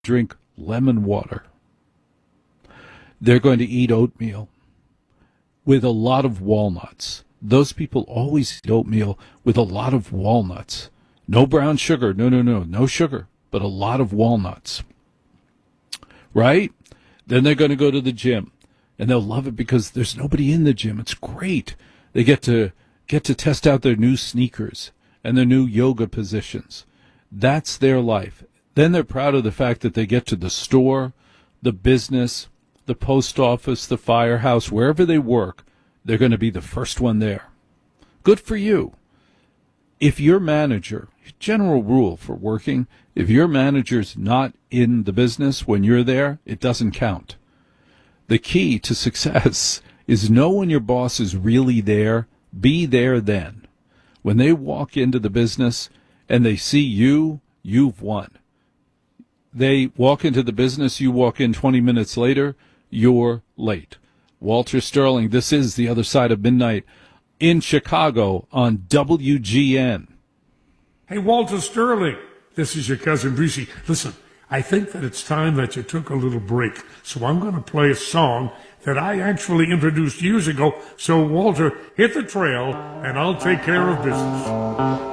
drink lemon water. They're going to eat oatmeal with a lot of walnuts. Those people always eat oatmeal with a lot of walnuts. No brown sugar. No sugar, but a lot of walnuts. Right? Then they're going to go to the gym, and they'll love it because there's nobody in the gym. It's great. They get to test out their new sneakers and their new yoga positions. That's their life. Then they're proud of the fact that they get to the store, the business, the post office, the firehouse, wherever they work, they're going to be the first one there. Good for you. If your manager, general rule for working, if your manager's not in the business when you're there, it doesn't count. The key to success is know when your boss is really there, be there then. When they walk into the business and they see you, you've won. They walk into the business, you walk in 20 minutes later, you're late. Walter Sterling, this is The Other Side of Midnight in Chicago on WGN. Hey, Walter Sterling, this is your cousin Brucey. Listen, I think that it's time that you took a little break, so I'm going to play a song that I actually introduced years ago. So, Walter, hit the trail, and I'll take care of business.